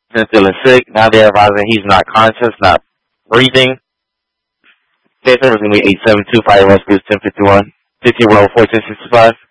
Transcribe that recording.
Been feeling sick. Now they're advising he's not conscious, not breathing. State service is going to be 872 Fire Rescue 1051. 15 row 1465.